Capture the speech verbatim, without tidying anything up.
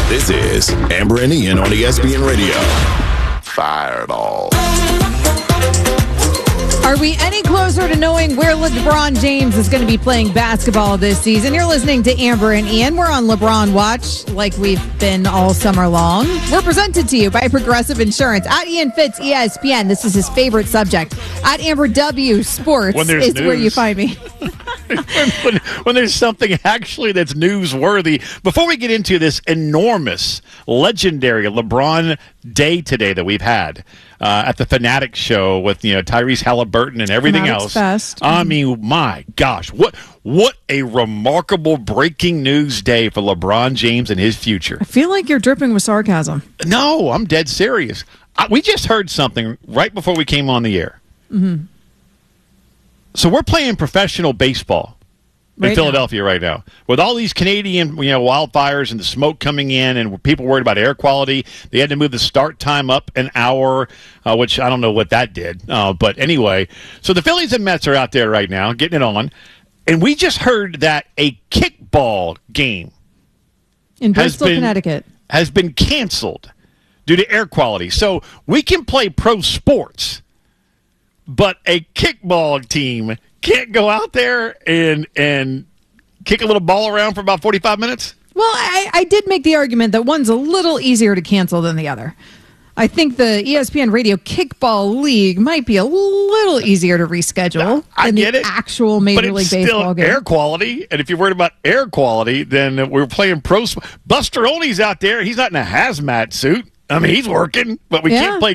This is Amber and Ian on E S P N Radio. Fireball. Are we any closer to knowing where LeBron James is going to be playing basketball this season? You're listening to Amber and Ian. We're on LeBron Watch like we've been all summer long. We're presented to you by Progressive Insurance. At Ian Fitz, E S P N. This is his favorite subject. At Amber W. Sports is news. where you find me. when, when, when there's something actually that's newsworthy. Before we get into this enormous, legendary LeBron day today that we've had uh, at the Fanatics show with you know Tyrese Halliburton and everything Fanatics else. Fest. I mean, my gosh, what what a remarkable breaking news day for LeBron James and his future. I feel like you're dripping with sarcasm. No, I'm dead serious. I, we just heard something right before we came on the air. Mm-hmm. So we're playing professional baseball in Right Philadelphia right now. With all these Canadian you know, wildfires and the smoke coming in and people worried about air quality, they had to move the start time up an hour, uh, which I don't know what that did. Uh, but anyway, so the Phillies and Mets are out there right now getting it on. And we just heard that a kickball game In has Bristol, been, Connecticut. has been canceled due to air quality. So we can play pro sports, but a kickball team can't go out there and and kick a little ball around for about forty-five minutes? Well, I, I did make the argument that one's a little easier to cancel than the other. I think the E S P N Radio Kickball League might be a little easier to reschedule I than get the it, actual Major but it's League still Baseball game. air quality. And if you're worried about air quality, then we're playing pro. Buster Olney's out there. He's not in a hazmat suit. I mean, he's working, but we Yeah. can't play